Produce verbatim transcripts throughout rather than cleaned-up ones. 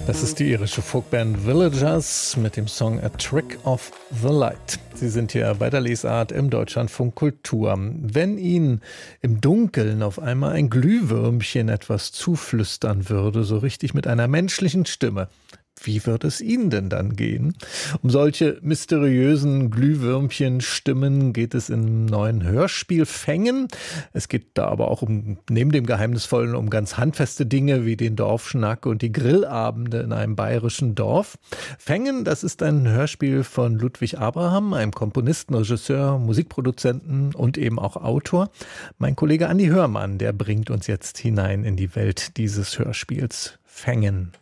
Das ist die irische Folkband Villagers mit dem Song A Trick of the Light. Sie sind hier bei der Lesart im Deutschlandfunk Kultur. Wenn Ihnen im Dunkeln auf einmal ein Glühwürmchen etwas zuflüstern würde, so richtig mit einer menschlichen Stimme, wie würde es Ihnen denn dann gehen? Um solche mysteriösen Glühwürmchen-Stimmen geht es im neuen Hörspiel Fängen. Es geht da aber auch um, neben dem Geheimnisvollen, um ganz handfeste Dinge wie den Dorfschnack und die Grillabende in einem bayerischen Dorf. Fängen, das ist ein Hörspiel von Ludwig Abraham, einem Komponisten, Regisseur, Musikproduzenten und eben auch Autor. Mein Kollege Andi Hörmann, der bringt uns jetzt hinein in die Welt dieses Hörspiels Fängen.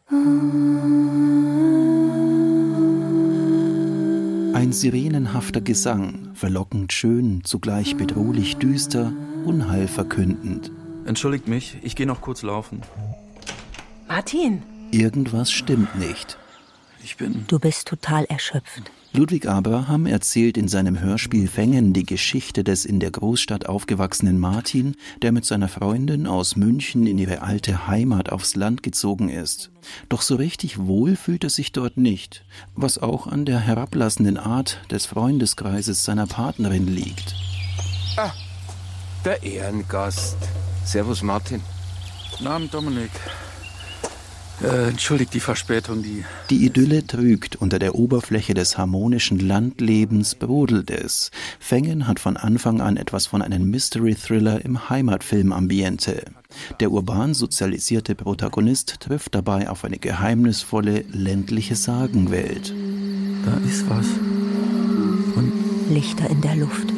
Ein sirenenhafter Gesang, verlockend schön, zugleich bedrohlich düster, Unheil verkündend. Entschuldigt mich, ich gehe noch kurz laufen. Martin! Irgendwas stimmt nicht. Ich bin... Du bist total erschöpft. Ludwig Abraham erzählt in seinem Hörspiel Fängen die Geschichte des in der Großstadt aufgewachsenen Martin, der mit seiner Freundin aus München in ihre alte Heimat aufs Land gezogen ist. Doch so richtig wohl fühlt er sich dort nicht, was auch an der herablassenden Art des Freundeskreises seiner Partnerin liegt. Ah, der Ehrengast. Servus Martin. Guten Abend, Dominik. Äh, entschuldigt die Verspätung, die... Die Idylle trügt, unter der Oberfläche des harmonischen Landlebens brodelt es. Fängen hat von Anfang an etwas von einem Mystery-Thriller im Heimatfilm-Ambiente. Der urban sozialisierte Protagonist trifft dabei auf eine geheimnisvolle, ländliche Sagenwelt. Da ist was. Und Lichter in der Luft.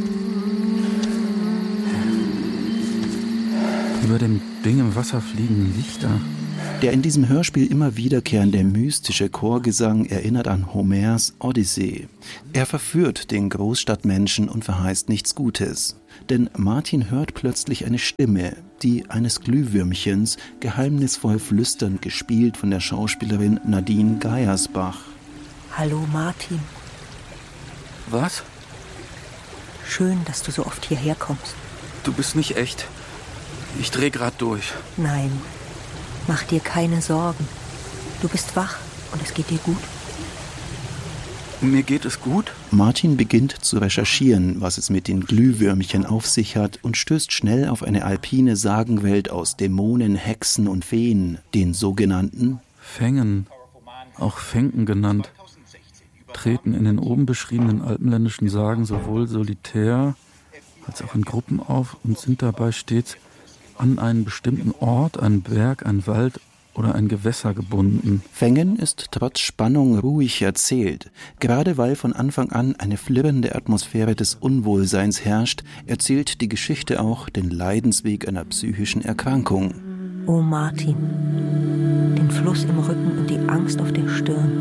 über dem Ding im Wasser fliegen Lichter. Der in diesem Hörspiel immer wiederkehrende mystische Chorgesang erinnert an Homers Odyssee. Er verführt den Großstadtmenschen und verheißt nichts Gutes. Denn Martin hört plötzlich eine Stimme, die eines Glühwürmchens, geheimnisvoll flüsternd gespielt von der Schauspielerin Nadine Geiersbach. Hallo Martin. Was? Schön, dass du so oft hierher kommst. Du bist nicht echt. Ich dreh grad durch. Nein. Mach dir keine Sorgen. Du bist wach und es geht dir gut. Mir geht es gut? Martin beginnt zu recherchieren, was es mit den Glühwürmchen auf sich hat und stößt schnell auf eine alpine Sagenwelt aus Dämonen, Hexen und Feen, den sogenannten Fängen, auch Fänken genannt, treten in den oben beschriebenen alpenländischen Sagen sowohl solitär als auch in Gruppen auf und sind dabei stets an einen bestimmten Ort, einen Berg, einen Wald oder ein Gewässer gebunden. Fängen ist trotz Spannung ruhig erzählt. Gerade weil von Anfang an eine flirrende Atmosphäre des Unwohlseins herrscht, erzählt die Geschichte auch den Leidensweg einer psychischen Erkrankung. Oh Martin, den Fluss im Rücken und die Angst auf der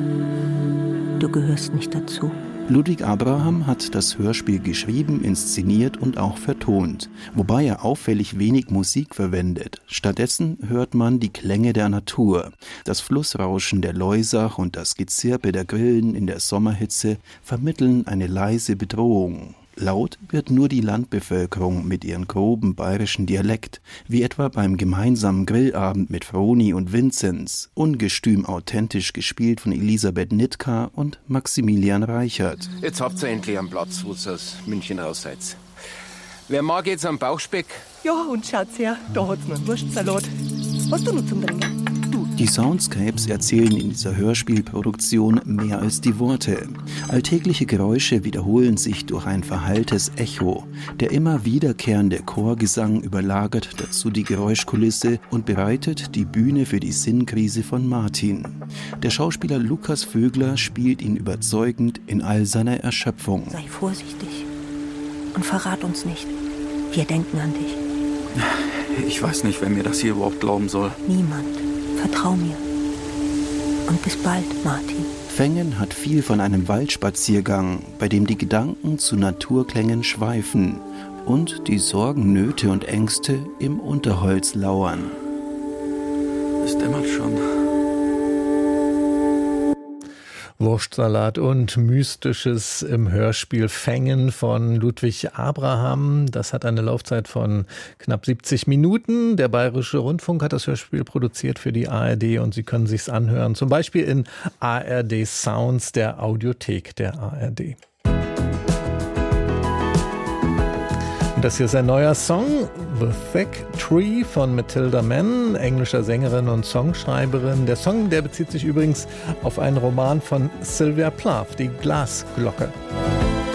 Stirn. Du gehörst nicht dazu. Ludwig Abraham hat das Hörspiel geschrieben, inszeniert und auch vertont, wobei er auffällig wenig Musik verwendet. Stattdessen hört man die Klänge der Natur. Das Flussrauschen der Loisach und das Gezirpe der Grillen in der Sommerhitze vermitteln eine leise Bedrohung. Laut wird nur die Landbevölkerung mit ihrem groben bayerischen Dialekt, wie etwa beim gemeinsamen Grillabend mit Froni und Vinzenz, ungestüm authentisch gespielt von Elisabeth Nitka und Maximilian Reichert. Jetzt habt ihr endlich einen Platz, wo ihr aus München raus seid. Wer mag jetzt einen Bauchspeck? Ja, und schaut's her, da hat's noch einen Wurstsalat. Hast du noch zum Trinken? Du. Die Soundscapes erzählen in dieser Hörspielproduktion mehr als die Worte. Alltägliche Geräusche wiederholen sich durch ein verhalltes Echo. Der immer wiederkehrende Chorgesang überlagert dazu die Geräuschkulisse und bereitet die Bühne für die Sinnkrise von Martin. Der Schauspieler Lukas Vögler spielt ihn überzeugend in all seiner Erschöpfung. Sei vorsichtig und verrat uns nicht. Wir denken an dich. Ich weiß nicht, wer mir das hier überhaupt glauben soll. Niemand. Vertrau mir. Und bis bald, Martin. Fängen hat viel von einem Waldspaziergang, bei dem die Gedanken zu Naturklängen schweifen und die Sorgen, Nöte und Ängste im Unterholz lauern. Es dämmert schon. Wurstsalat und Mystisches im Hörspiel Fängen von Ludwig Abraham. Das hat eine Laufzeit von knapp siebzig Minuten. Der Bayerische Rundfunk hat das Hörspiel produziert für die A R D und Sie können sich's anhören, zum Beispiel in A R D Sounds, der Audiothek der A R D. Das hier ist ein neuer Song, The Thick Tree von Matilda Mann, englischer Sängerin und Songschreiberin. Der Song, der bezieht sich übrigens auf einen Roman von Sylvia Plath, die Glasglocke.